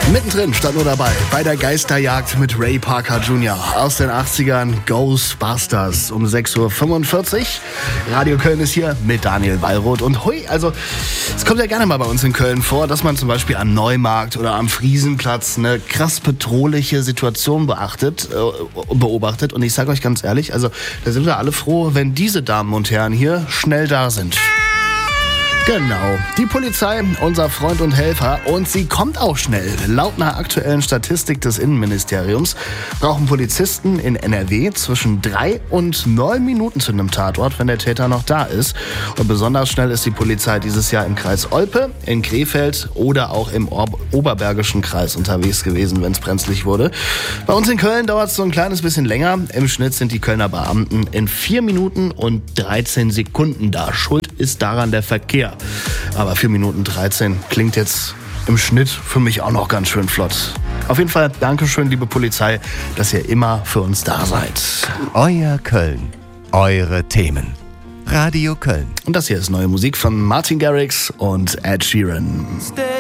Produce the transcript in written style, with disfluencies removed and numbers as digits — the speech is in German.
Mittendrin stand nur dabei bei der Geisterjagd mit Ray Parker Jr. aus den 80ern, Ghostbusters um 6.45 Uhr. Radio Köln ist hier mit Daniel Wallroth. Und hui, also es kommt ja gerne mal bei uns in Köln vor, dass man zum Beispiel am Neumarkt oder am Friesenplatz eine krass bedrohliche Situation beobachtet. Und ich sage euch ganz ehrlich, also da sind wir alle froh, wenn diese Damen und Herren hier schnell da sind. Genau, die Polizei, unser Freund und Helfer, und sie kommt auch schnell. Laut einer aktuellen Statistik des Innenministeriums brauchen Polizisten in NRW zwischen 3 und 9 Minuten zu einem Tatort, wenn der Täter noch da ist. Und besonders schnell ist die Polizei dieses Jahr im Kreis Olpe, in Krefeld oder auch im Oberbergischen Kreis unterwegs gewesen, wenn es brenzlig wurde. Bei uns in Köln dauert es so ein kleines bisschen länger. Im Schnitt sind die Kölner Beamten in 4 Minuten und 13 Sekunden da. Schuld ist daran der Verkehr. Aber 4 Minuten 13 klingt jetzt im Schnitt für mich auch noch ganz schön flott. Auf jeden Fall Dankeschön, liebe Polizei, dass ihr immer für uns da seid. Euer Köln. Eure Themen. Radio Köln. Und das hier ist neue Musik von Martin Garrix und Ed Sheeran.